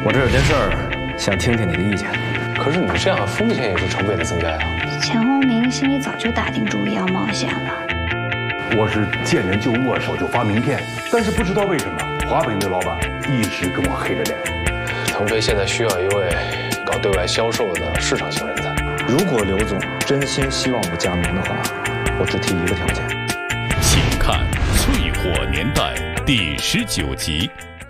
我这有件事儿，想听听你的意见。 可是你这样风险也是成倍的增加呀。 钱洪明心里早就打定主意要冒险了。 我是见人就握手就发名片，但是不知道为什么华北那老板一直跟我黑着脸。 腾飞现在需要一位搞对外销售的市场型人才。 如果刘总真心希望我加盟的话，我只提一个条件。 请看《淬火年代》第19集。